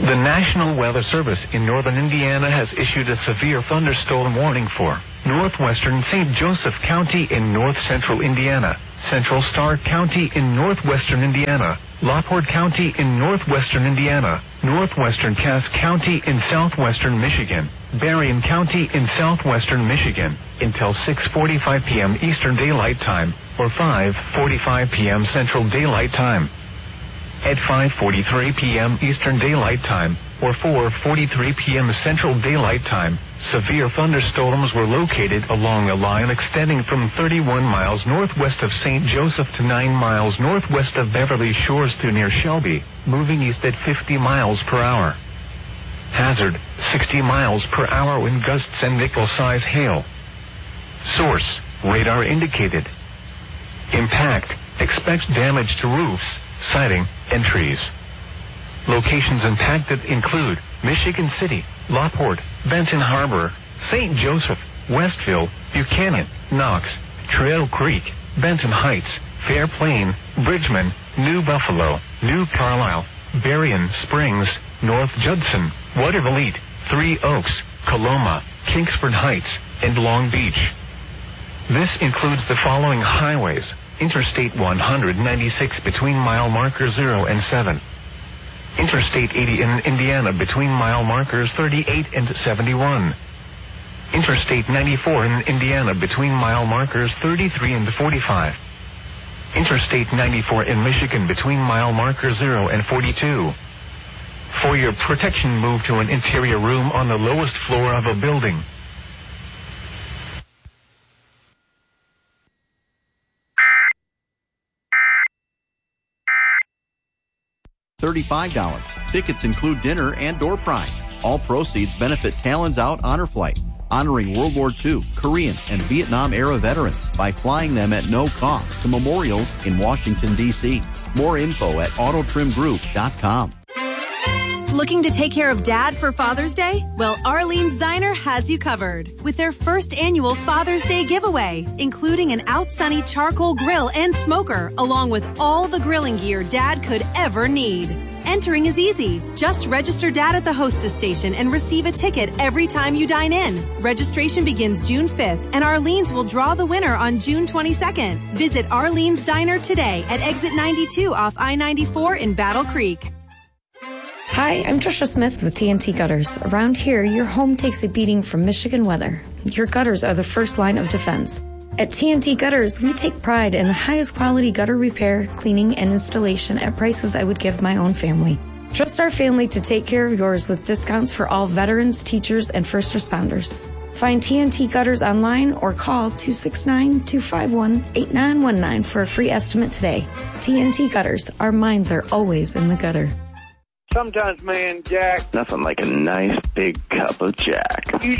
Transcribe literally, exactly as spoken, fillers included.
The National Weather Service in northern Indiana has issued a severe thunderstorm warning for northwestern Saint Joseph County in north-central Indiana, Central Stark County in northwestern Indiana, LaPorte County in northwestern Indiana, northwestern Cass County in southwestern Michigan, Berrien County in southwestern Michigan, until six forty-five p.m. Eastern Daylight Time, or five forty-five p.m. Central Daylight Time. At five forty-three p.m. Eastern Daylight Time, or four forty-three p.m. Central Daylight Time, severe thunderstorms were located along a line extending from thirty-one miles northwest of Saint Joseph to nine miles northwest of Beverly Shores to near Shelby, moving east at fifty miles per hour. Hazard, sixty miles per hour wind gusts and nickel-size hail. Source, radar indicated. Impact, expects damage to roofs, siding, and trees. Locations impacted include Michigan City, LaPorte, Benton Harbor, Saint Joseph, Westville, Buchanan, Knox, Trail Creek, Benton Heights, Fair Plain, Bridgman, New Buffalo, New Carlisle, Berrien Springs, North Judson, Waterville, Three Oaks, Coloma, Kingsford Heights, and Long Beach. This includes the following highways: Interstate one ninety-six between mile markers zero and seven. Interstate eighty in Indiana between mile markers thirty-eight and seventy-one. Interstate ninety-four in Indiana between mile markers thirty-three and forty-five. Interstate ninety-four in Michigan between mile markers zero and forty-two. For your protection, move to an interior room on the lowest floor of a building. thirty-five dollars. Tickets include dinner and door prize. All proceeds benefit Talons Out Honor Flight, honoring World War Two, Korean, and Vietnam-era veterans by flying them at no cost to memorials in Washington, D C More info at auto trim group dot com. Looking to take care of Dad for Father's Day? Well, Arlene's Diner has you covered with their first annual Father's Day giveaway, including an Out Sunny charcoal grill and smoker, along with all the grilling gear Dad could ever need. Entering is easy. Just register Dad at the hostess station and receive a ticket every time you dine in. Registration begins June fifth, and Arlene's will draw the winner on June twenty-second. Visit Arlene's Diner today at exit ninety-two off I ninety-four in Battle Creek. Hi, I'm Trisha Smith with T N T Gutters. Around here, your home takes a beating from Michigan weather. Your gutters are the first line of defense. At T N T Gutters, we take pride in the highest quality gutter repair, cleaning, and installation at prices I would give my own family. Trust our family to take care of yours with discounts for all veterans, teachers, and first responders. Find T N T Gutters online or call two six nine, two five one, eight nine one nine for a free estimate today. T N T Gutters, our minds are always in the gutter. Sometimes, man, Jack. Nothing like a nice big cup of Jack. You